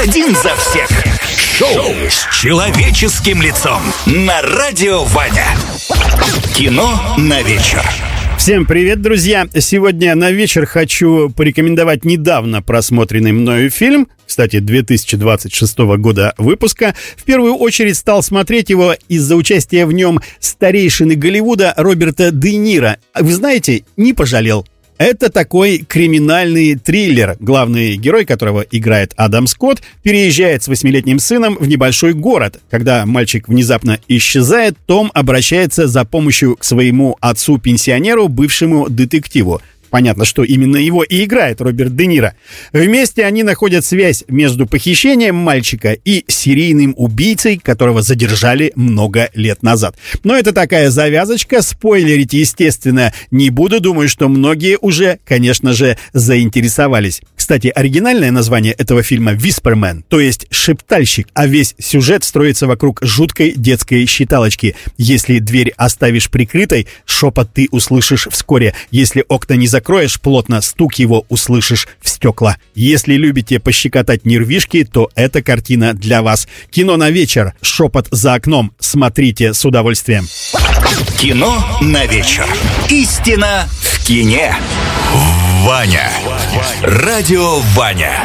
Один за всех. Шоу с человеческим лицом на Радио Ваня. Кино на вечер. Всем привет, друзья! Сегодня на вечер хочу порекомендовать недавно просмотренный мною фильм, кстати, 2026 года выпуска. В первую очередь стал смотреть его из-за участия в нем старейшины Голливуда Роберта Де Ниро. Вы знаете, не пожалел. Это такой криминальный триллер, главный герой которого играет Адам Скотт, переезжает с 8-летним сыном в небольшой город. Когда мальчик внезапно исчезает, Том обращается за помощью к своему отцу-пенсионеру, бывшему детективу. Понятно, что именно его и играет Роберт Де Ниро. Вместе они находят связь между похищением мальчика и серийным убийцей, которого задержали много лет назад. Но это такая завязочка, спойлерить, естественно, не буду. Думаю, что многие уже, конечно же, заинтересовались. Кстати, оригинальное название этого фильма «Виспермен», то есть «Шептальщик», а весь сюжет строится вокруг жуткой детской считалочки. Если дверь оставишь прикрытой, шепот ты услышишь вскоре. Если окна не закроешь плотно, стук его услышишь в стекла. Если любите пощекотать нервишки, то эта картина для вас. Кино на вечер, шепот за окном. Смотрите с удовольствием. Кино на вечер. Истина в кине. Ваня. Радио Ваня.